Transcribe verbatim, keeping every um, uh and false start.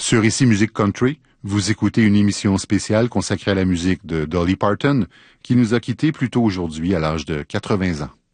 Sur Ici Musique Country, vous écoutez une émission spéciale consacrée à la musique de Dolly Parton, qui nous a quittés plus tôt aujourd'hui à l'âge de quatre-vingts ans.